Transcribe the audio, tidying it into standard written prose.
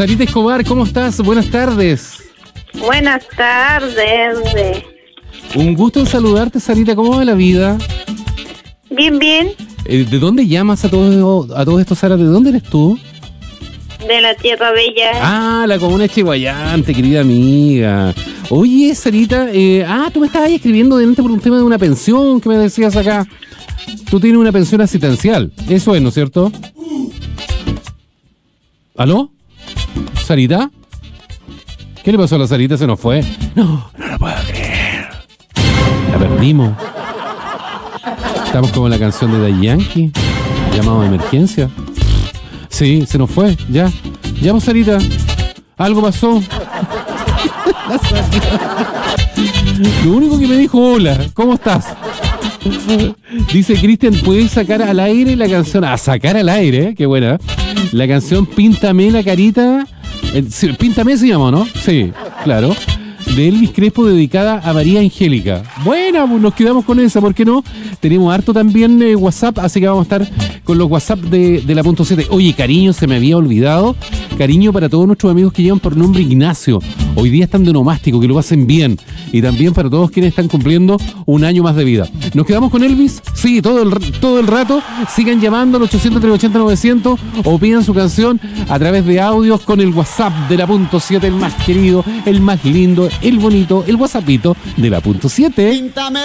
Sarita Escobar, ¿cómo estás? Buenas tardes. Buenas tardes. Un gusto en saludarte, Sarita. ¿Cómo va la vida? Bien, bien. ¿De dónde llamas a todo esto, Sara? ¿De dónde eres tú? De la Tierra Bella. Ah, la comuna de Chiguayante, querida amiga. Oye, Sarita, tú me estabas ahí escribiendo delante por un tema de una pensión que me decías acá. Tú tienes una pensión asistencial. Eso es, ¿no es cierto? ¿Aló? ¿Sarita? ¿Qué le pasó a la Sarita? ¿Se nos fue? No lo puedo creer. La perdimos. Estamos como en la canción de Daddy Yankee, llamado de emergencia. Sí, se nos fue, ya. Ya, pues, Sarita, algo pasó. Lo único que me dijo, hola, ¿cómo estás? Dice Cristian, ¿puedes sacar al aire la canción? A sacar al aire, qué buena. La canción Píntame la carita. Píntame se llama, ¿no? Sí, claro. De Elvis Crespo, dedicada a María Angélica. Buena, pues nos quedamos con esa, ¿por qué no? Tenemos harto también WhatsApp, así que vamos a estar con los WhatsApp de la punto 7. Oye, cariño, se me había olvidado. Cariño para todos nuestros amigos que llevan por nombre Ignacio. Hoy día están de nomástico, que lo pasen bien. Y también para todos quienes están cumpliendo un año más de vida. ¿Nos quedamos con Elvis? Sí, todo el rato. Sigan llamando al 800-380-900 o pidan su canción a través de audios con el WhatsApp de la punto 7, el más querido, el más lindo, el bonito, el WhatsAppito de la punto 7.